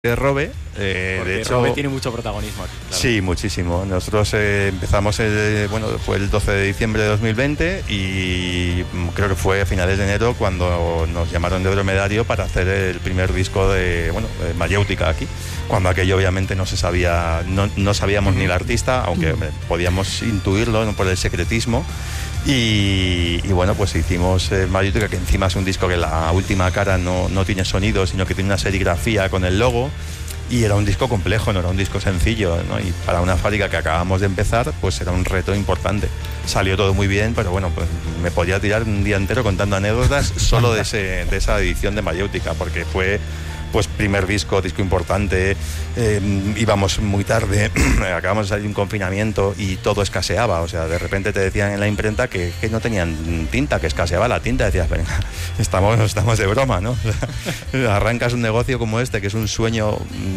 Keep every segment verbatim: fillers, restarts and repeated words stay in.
de Robe, eh, Porque de hecho, Robe tiene mucho protagonismo aquí. Claro. Sí, muchísimo. Nosotros eh, empezamos, el, bueno, fue el doce de diciembre de dos mil veinte y creo que fue a finales de enero cuando nos llamaron de Dromedario para hacer el primer disco de, bueno, de Mayéutica aquí, cuando aquello obviamente no se sabía, no, no sabíamos ni el artista, aunque hombre, podíamos intuirlo, ¿no?, por el secretismo. Y, y bueno, pues hicimos eh, Mayéutica, que encima es un disco que la última cara no, no tiene sonido, sino que tiene una serigrafía con el logo. Y era un disco complejo, no era un disco sencillo, ¿no? Y para una fábrica que acabamos de empezar, pues era un reto importante. Salió todo muy bien, pero bueno, pues me podía tirar un día entero contando anécdotas solo de, ese, de esa edición de Mayéutica, porque fue pues primer disco, disco importante, eh, íbamos muy tarde, acabamos de salir de un confinamiento y todo escaseaba, o sea, de repente te decían en la imprenta que, que no tenían tinta, que escaseaba la tinta, decías, venga, estamos, estamos de broma, ¿no? O sea, arrancas un negocio como este, que es un sueño,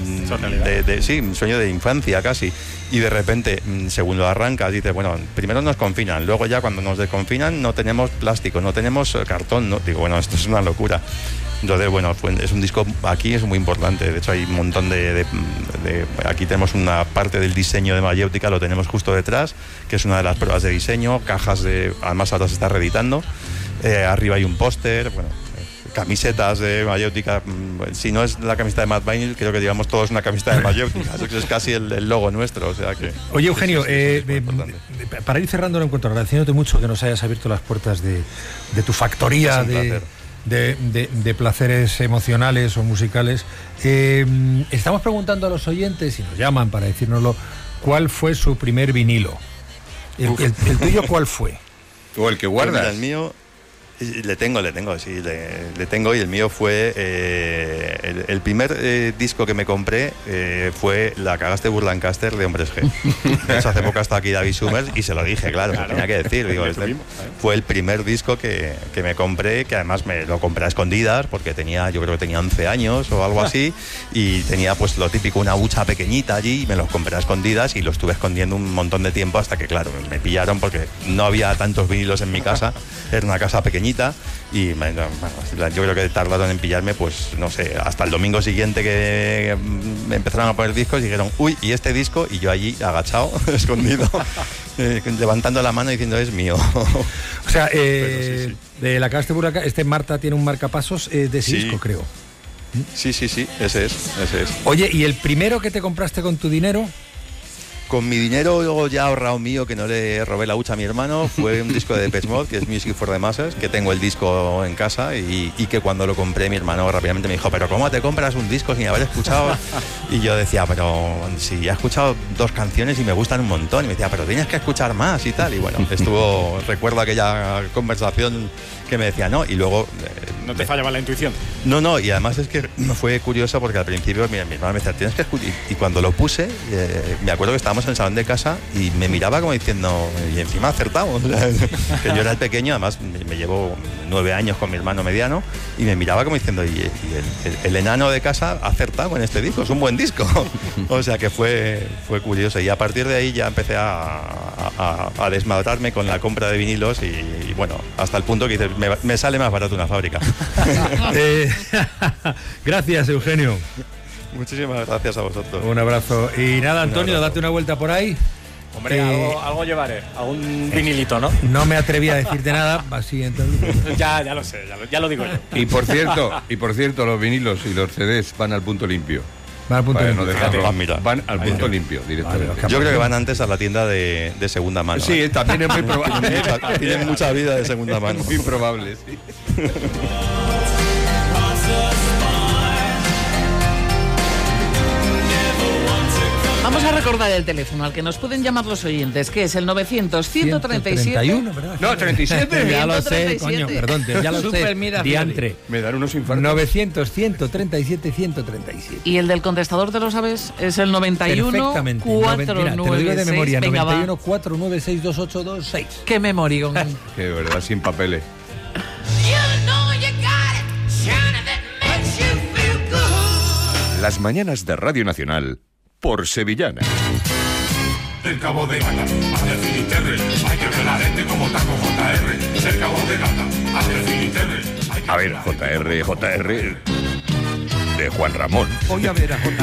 de, de, sí, un sueño de infancia casi, y de repente, según lo arrancas, dices, bueno, primero nos confinan, luego ya cuando nos desconfinan no tenemos plástico, no tenemos cartón, no, digo, bueno, esto es una locura. Entonces, bueno, fue, es un disco, aquí es muy importante, de hecho hay un montón de, de, de... Aquí tenemos una parte del diseño de Mayéutica, lo tenemos justo detrás, que es una de las pruebas de diseño, cajas de... Además ahora se está reeditando, eh, arriba hay un póster, bueno, camisetas de Mayéutica, si no es la camiseta de Mad Vinyl, creo que llevamos todos una camiseta de Mayéutica, eso es casi el, el logo nuestro, o sea que... Oye, Eugenio, sí, sí, sí, eh, eh, para ir cerrando el encuentro, agradeciéndote mucho que nos hayas abierto las puertas de, de tu factoría de... De, de, de placeres emocionales o musicales. Eh, estamos preguntando a los oyentes, y nos llaman para decírnoslo, ¿cuál fue su primer vinilo? ¿El, el, el tuyo cuál fue? ¿O el que guardas? Pues mira, el mío... Le tengo, le tengo, sí, le, le tengo, y el mío fue eh, el, el primer eh, disco que me compré eh, fue La cagaste Burlancaster de Hombres G. De hecho, hace poco hasta aquí David Summers y se lo dije, claro, claro. Tenía que decir, digo, este fue el primer disco que, que me compré, que además me lo compré a escondidas porque tenía, yo creo que tenía once años o algo así, y tenía pues lo típico, una hucha pequeñita allí, y me los compré a escondidas y lo estuve escondiendo un montón de tiempo hasta que, claro, me pillaron porque no había tantos vinilos en mi casa, era una casa pequeñita. Y bueno, yo creo que tardaron en pillarme, pues no sé, hasta el domingo siguiente que me empezaron a poner discos y dijeron, uy, ¿y este disco? Y yo allí agachado, escondido, eh, levantando la mano diciendo, es mío. O sea, eh, sí, sí. De La cagaste Burlanca, este Marta tiene un marcapasos eh, de ese sí. disco, creo. Sí, sí, sí, ese es, ese es. Oye, ¿y el primero que te compraste con tu dinero? Con mi dinero ya ahorrado mío, que no le robé la hucha a mi hermano, fue un disco de Depeche Mode, que es Music for the Masses, que tengo el disco en casa y, y que cuando lo compré mi hermano rápidamente me dijo, pero ¿cómo te compras un disco sin haber escuchado? Y yo decía, pero si ya he escuchado dos canciones y me gustan un montón. Y me decía, pero tienes que escuchar más y tal. Y bueno, estuvo, recuerdo aquella conversación que me decía, no, y luego... Eh, ¿No te fallaba la intuición? No, no, y además es que fue curioso porque al principio mira, mi hermano me decía, tienes que escuchar, y cuando lo puse, eh, me acuerdo que estábamos en el salón de casa y me miraba como diciendo, y encima acertamos, que yo era el pequeño, además me, me llevo nueve años con mi hermano mediano, y me miraba como diciendo, y, y el, el, el enano de casa ha acertado con este disco, es un buen disco. O sea que fue, fue curioso, y a partir de ahí ya empecé a, a, a desmadrarme con la compra de vinilos y, y bueno, hasta el punto que dices, me, me sale más barato una fábrica. eh, gracias, Eugenio. Muchísimas gracias a vosotros. Un abrazo. Y nada, Antonio, date una vuelta por ahí. Hombre, eh, algo, algo llevaré, algún vinilito, ¿no? No me atreví a decirte nada, así entonces. ya, ya lo sé, ya lo, ya lo digo yo. Y por cierto, y por cierto, los vinilos y los C Ds van al punto limpio. Van al punto vale, limpio. No dejarlo, van, mira. van al punto vale, limpio directamente. Vale, yo creo que van antes a la tienda de, de segunda mano. Sí, ¿eh? También es muy probable. Tienen, mucha, tienen mucha vida de segunda mano. Es muy probable, sí. Vamos a recordar el teléfono al que nos pueden llamar los oyentes, que es el novecientos, ciento treinta y siete... ciento treinta y uno, ¿verdad? No, treinta y siete. Ya lo sé, coño, perdón, ya lo Super, sé. mira, Diantre. Me dan unos infartos. novecientos, ciento treinta y siete, ciento treinta y siete. Y el del contestador, ¿te lo sabes? Es el noventa y uno, cuatro nueve seis. Mira, te lo digo de memoria, Venga, noventa y uno, cuatro nueve seis, dos ocho dos seis. ¡Qué memoria! Que de verdad, sin papeles. Las mañanas de Radio Nacional por Sevillana. El Cabo de Gata, hacia Finisterre, hay que ver la gente como taco J R. El Cabo de Gata, hacia Finisterre. A ver, J R, J R... de Juan Ramón. Voy a ver a J